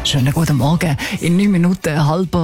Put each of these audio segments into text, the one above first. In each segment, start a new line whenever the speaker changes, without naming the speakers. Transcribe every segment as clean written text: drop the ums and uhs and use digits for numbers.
Schönen guten Morgen. In 9 Minuten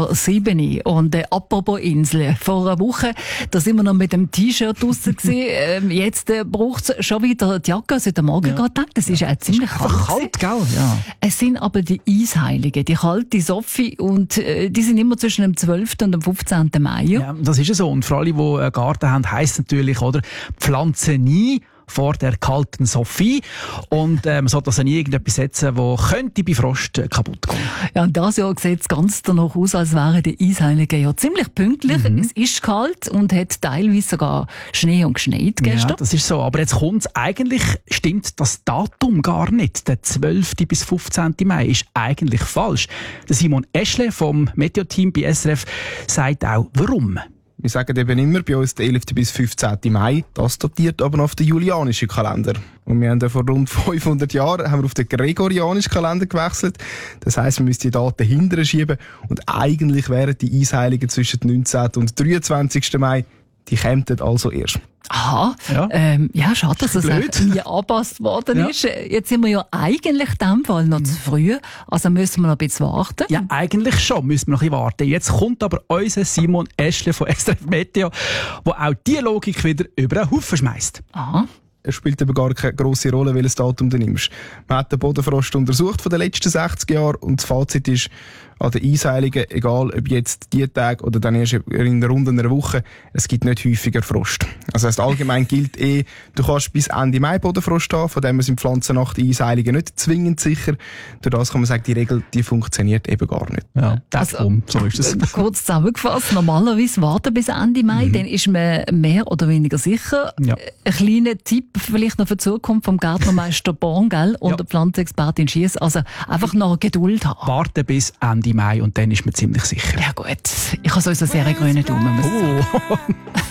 6:30. Und apropos Insel. Vor einer Woche, da sind wir noch mit dem T-Shirt draussen gewesen. Jetzt braucht es schon wieder die Jacke. Also heute Morgen gerade gedacht, das ist auch ziemlich
kalt, gell? Ja.
Es sind aber die Eisheiligen, die kalte Sophie. Und die sind immer zwischen dem 12. und dem 15. Mai.
Ja, das ist so. Und für alle, die einen Garten haben, heisst natürlich, oder, pflanze nie vor der kalten Sophie. Und man sollte also nie irgendetwas setzen, das könnte bei Frost kaputt gehen.
Ja, und dieses Jahr sieht es ganz danach aus, als wären die Eisheiligen ja ziemlich pünktlich. Es ist kalt und hat teilweise sogar Schnee und geschneit gestern.
Ja, das ist so. Aber jetzt kommt's. Eigentlich stimmt das Datum gar nicht. Der 12. bis 15. Mai ist eigentlich falsch. Der Simon Eschle vom Meteo-Team bei SRF sagt auch, warum.
Wir sagen eben immer bei uns der 11. bis 15. Mai. Das datiert aber noch auf den julianischen Kalender. Und wir haben ja vor rund 500 Jahren auf den gregorianischen Kalender gewechselt. Das heisst, wir müssen die Daten hinterher schieben. Und eigentlich wären die Eisheiligen zwischen dem 19. und 23. Mai. Die kämen also erst.
Aha,
Ja.
Schade, dass es nie angepasst worden ist. Jetzt sind wir ja eigentlich in dem Fall noch zu früh, also müssen wir noch ein bisschen warten.
Ja, eigentlich schon, müssen wir noch ein bisschen warten. Jetzt kommt aber unser Simon Eschle von SRF Meteo, der auch diese Logik wieder über den Haufen schmeißt.
Aha.
Es spielt aber gar keine grosse Rolle, welches Datum du nimmst. Man hat den Bodenfrost untersucht von den letzten 60 Jahren und das Fazit ist, an den Eisheiligen, egal ob jetzt die Tage oder dann erst in rund einer Woche, es gibt nicht häufiger Frost. Also heisst, allgemein gilt du kannst bis Ende Mai Bodenfrost haben, von dem sind Pflanzen nach den Eisheiligen nicht zwingend sicher. Durch das kann man sagen, die Regel, die funktioniert eben gar nicht.
Ja, so ist es.
Kurz zusammengefasst, normalerweise warten bis Ende Mai, dann ist man mehr oder weniger sicher.
Ja.
Ein kleiner Tipp vielleicht noch für die Zukunft vom Gärtnermeister Born, gell, und der Pflanzenexpertin Schiess. Also einfach noch Geduld haben.
Warten bis Ende Mai und dann ist man ziemlich sicher.
Ja gut, ich habe sowieso sehr grünen Daumen.
Oh.